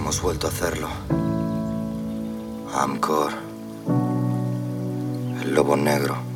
hemos vuelto a hacerlo. Amcor, el lobo negro.